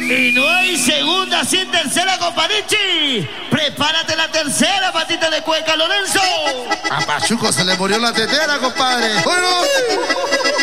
Y no hay segunda sin tercera, comparichi. Prepárate la tercera patita de cueca, Lorenzo. A Pachuco se le murió la tetera, compadre. ¡Bueno!